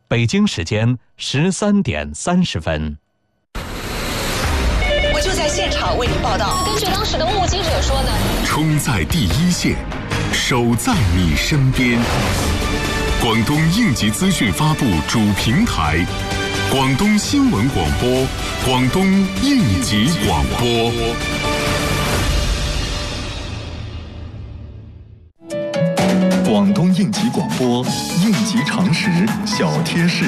北京时间13点30分。 我就在现场为您报道。 根据当时的目击者说呢， 冲在第一线，守在你身边。广东应急资讯发布主平台，广东新闻广播，广东应急广播。 广东应急广播，应急常识小贴士。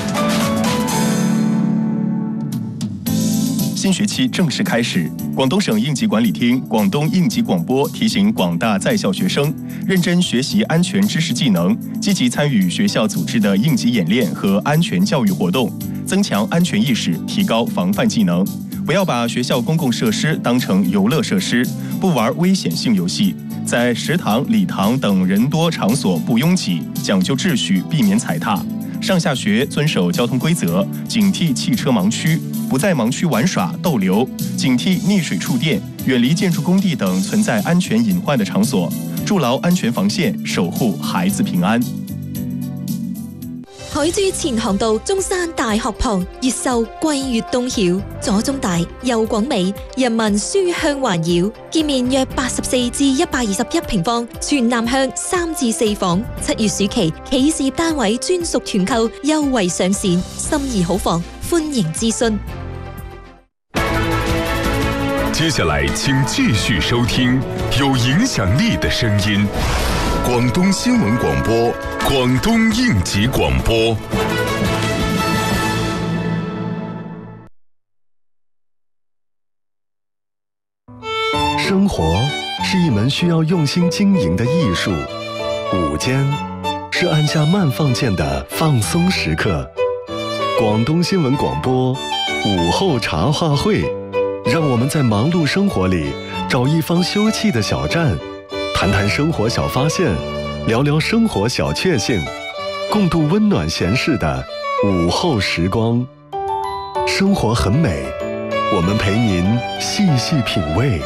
新学期正式开始，广东省应急管理厅、广东应急广播提醒广大在校学生，认真学习安全知识技能，积极参与学校组织的应急演练和安全教育活动，增强安全意识，提高防范技能。不要把学校公共设施当成游乐设施，不玩危险性游戏。在食堂、礼堂等人多场所不拥挤，讲究秩序，避免踩踏。上下学遵守交通规则，警惕汽车盲区，不在盲区玩耍逗留，警惕溺水触电，远离建筑工地等存在安全隐患的场所，筑牢安全防线，守護孩子平安。 海珠前航道中山大學旁，越秀貴越東曉，左中大右廣美，人民書香環繞，建面約84至121平方，全南向3至4房。7月暑期企事業單位專屬團購優惠上線，心儀好房，歡迎諮詢。 接下來請繼續收聽有影響力的聲音，廣東新聞廣播，廣東應急廣播。 生活是一門需要用心經營的藝術，午間是按下慢放鍵的放鬆時刻。廣東新聞廣播午後茶話會，讓我們在忙碌生活裡找一方休憩的小站，談談生活小發現，聊聊生活小確幸，共度溫暖閒適的午後時光。生活很美，我們陪您細細品味。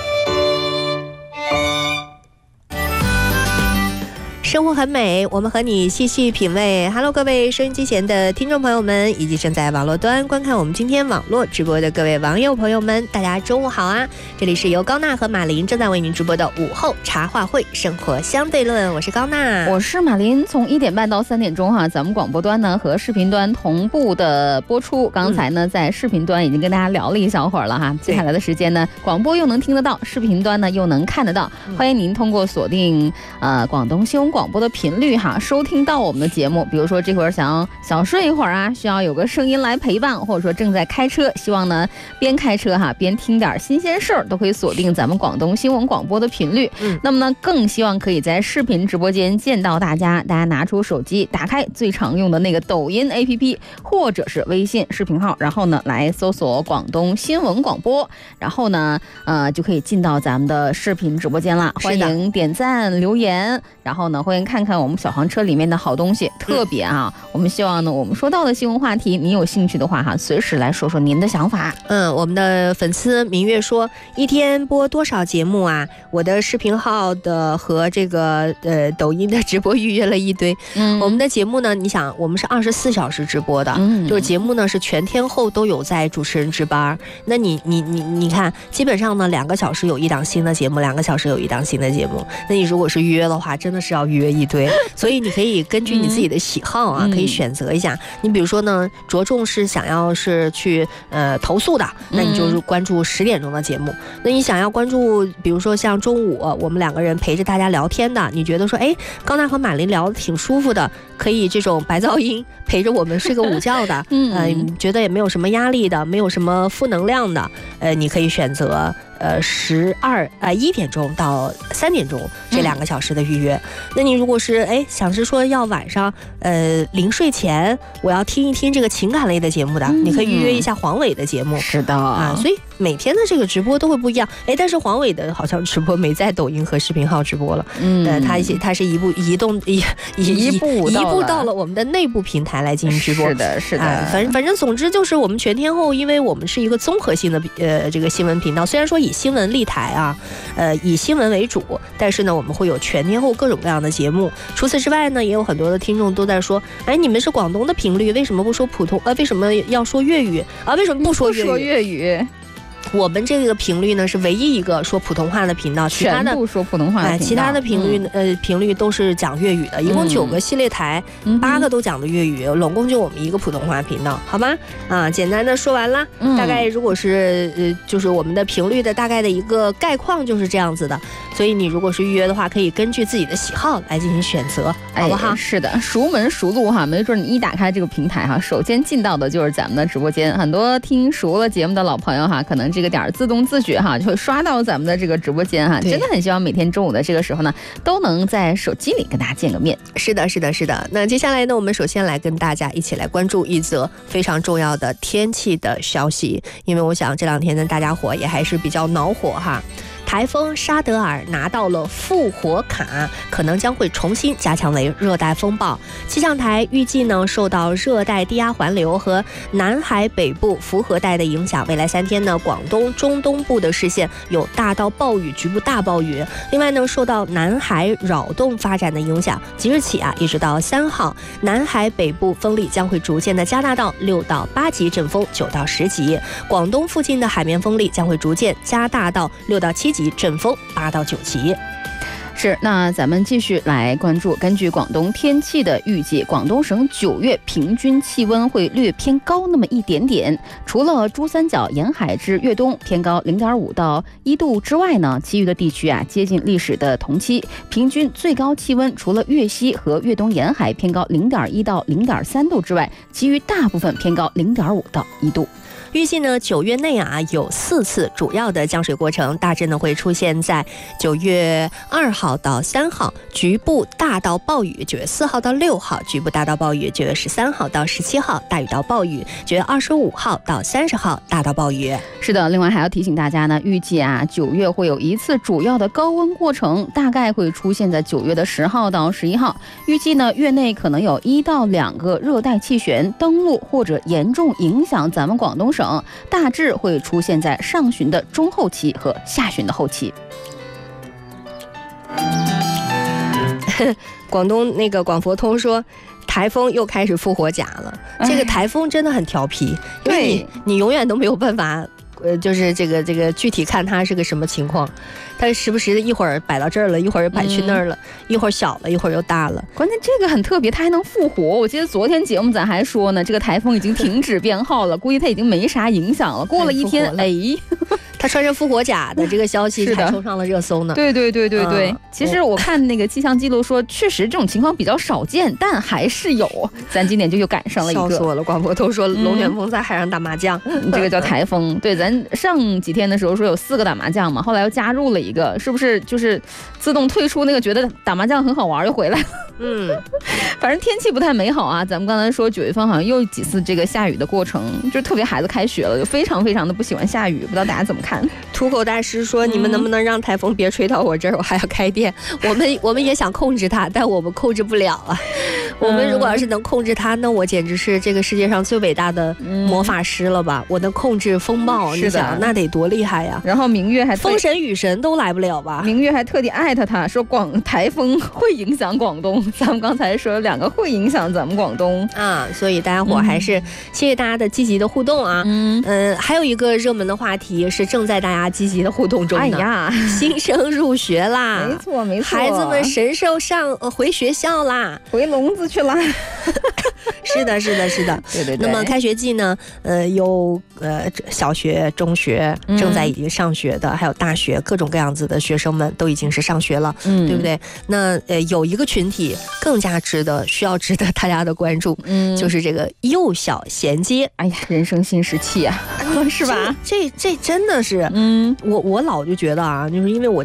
生活很美，我们和你细细品味。Hello， 各位收音机前的听众朋友们，以及正在网络端观看我们今天网络直播的各位网友朋友们，大家中午好啊！这里是由高娜和马林正在为您直播的午后茶话会生活相对论，我是高娜， 我是马林。从1点半到3点钟哈，咱们广播端呢和视频端同步的播出。刚才呢在视频端已经跟大家聊了一小会儿了哈，接下来的时间呢，广播又能听得到，视频端呢又能看得到。欢迎您通过锁定广东新闻广播的频率哈，收听到我们的节目。比如说这会儿想小睡一会儿啊，需要有个声音来陪伴，或者说正在开车，希望呢边开车哈边听点新鲜事儿，都可以锁定咱们广东新闻广播的频率。那么呢，更希望可以在视频直播间见到大家。大家拿出手机，打开最常用的那个抖音 APP， 或者是微信视频号，然后呢来搜索广东新闻广播，然后呢就可以进到咱们的视频直播间了。欢迎点赞留言，然后呢欢迎看看我们小黄车里面的好东西，特别啊，我们希望呢我们说到的新闻话题，你有兴趣的话哈，随时来说说您的想法。 我们的粉丝明月说，一天播多少节目啊？我的视频号的和这个抖音的直播预约了一堆。我们的节目呢，你想我们是24小时直播的，就是节目呢是全天候都有在主持人值班。那你看，基本上呢2个小时有一档新的节目，2个小时有一档新的节目。那你如果是预约的话，真的是要预约一堆。所以你可以根据你自己的喜好啊，可以选择一下。你比如说呢，着重是想要是去投诉的，那你就是关注10点钟的节目。那你想要关注，比如说像中午我们2个人陪着大家聊天的，你觉得说，哎，高娜和马林聊得挺舒服的，可以这种白噪音陪着我们睡个午觉的，觉得也没有什么压力的，没有什么负能量的，你可以选择1点钟到3点钟这2个小时的预约。那你如果是想是说要晚上临睡前我要听一听这个情感类的节目的，你可以预约一下黄伟的节目。 是的啊， 所以每天的这个直播都会不一样。哎，但是黄伟的好像直播没在抖音和视频号直播了，他是一步到了我们的内部平台来进行直播。 是的，是的。 反正总之就是我们全天候，因为我们是一个综合性的这个新闻频道，虽然说以新闻立台啊，以新闻为主，但是呢我们会有全天候各种各样的节目。除此之外呢，也有很多的听众都在说，哎，你们是广东的频率，为什么不说普通？为什么要说粤语啊？为什么不说粤语？我们这个频率呢是唯一一个说普通话的频道，其他的全部说普通话的频道， 其他的频率都是讲粤语的，一共9个系列台，8个都讲的粤语，拢共就我们一个普通话频道，好吗？简单的说完了，大概如果是就是我们的频率的大概的一个概况就是这样子的，所以你如果是预约的话，可以根据自己的喜好来进行选择，好不好？ 是的，熟门熟路哈，没准你一打开这个平台哈，首先进到的就是咱们的直播间。很多听熟了节目的老朋友哈，可能这个点自动自觉哈，就会刷到咱们的这个直播间哈。真的很希望每天中午的这个时候呢，都能在手机里跟大家见个面。 是的，是的，是的。那接下来呢，我们首先来跟大家一起来关注一则非常重要的天气的消息，因为我想这2天呢，大家伙也还是比较恼火哈。台风沙德尔拿到了复活卡，可能将会重新加强为热带风暴。气象台预计呢，受到热带低压环流和南海北部符合带的影响，未来3天呢，广东中东部的视线有大到暴雨，局部大暴雨。另外呢，受到南海扰动发展的影响，即日起一直到3号，南海北部风力将会逐渐的加大到6到8级阵风，9到10级。广东附近的海面风力将会逐渐加大到6到7级。阵风8到9级。 是，那咱们继续来关注，根据广东天气的预计，广东省9月平均气温会略偏高那么一点点，除了珠三角沿海至粤东偏高0.5到1度之外呢，其余的地区接近历史的同期，平均最高气温除了粤西和粤东沿海偏高0.1到0.3度之外，其余大部分偏高0.5到1度。 预计呢，9月内有4次主要的降水过程，大致呢会出现在9月2号到3号，局部大到暴雨；9月4号到6号，局部大到暴雨；9月13号到17号，大雨到暴雨；9月25号到30号，大到暴雨。 是的，另外还要提醒大家呢，预计9月会有一次主要的高温过程，大概会出现在9月的10号到11号。预计呢，月内可能有1到2个热带气旋登陆或者严重影响咱们广东省。大致会出现在上旬的中后期和下旬的后期。 广东那个广佛通说，台风又开始复活甲了。这个台风真的很调皮，因为你永远都没有办法。就是这个具体看它是个什么情况，它时不时的一会儿摆到这儿了，一会儿又摆去那儿了，一会儿小了，一会儿又大了。 关键这个很特别，它还能复活。我记得昨天节目咱还说呢，这个台风已经停止编号了，估计它已经没啥影响了。过了一天， 他穿着复活甲的这个消息才冲上了热搜呢。 对。其实我看那个气象记录说，确实这种情况比较少见，但还是有。咱今年就又赶上了一个。 笑死我了！广播都说龙卷风在海上打麻将， 这个叫台风。对，咱上几天的时候说有4个打麻将嘛，后来又加入了一个，是不是就是自动退出那个觉得打麻将很好玩又回来了？反正天气不太美好啊。咱们刚才说9月份好像又几次这个下雨的过程，就是特别孩子开学了，就非常非常的不喜欢下雨，不知道大家怎么看？ 土口大师说，你们能不能让台风别吹到我这儿，我还要开店。我们也想控制它，但我们控制不了啊。我们如果要是能控制它，那我简直是这个世界上最伟大的魔法师了吧？我能控制风暴，你想那得多厉害呀！ 然后明月还风神雨神都来不了吧？ 明月还特地艾特他说，台风会影响广东。咱们刚才说有2个会影响咱们广东啊，所以大家伙还是谢谢大家的积极的互动啊。还有一个热门的话题是正在大家积极的互动中呢。新生入学啦， 没错， 孩子们神兽回学校啦， 回笼子去了。 是的。 对。 那么开学季呢，有小学、中学正在已经上学的，还有大学，各种各样子的学生们都已经是上学了，对不对？那有一个群体更加需要值得大家的关注，就是这个幼小衔接。 哎呀，人生新时期啊，是吧？ 这真的是，我老就觉得啊，就是因为我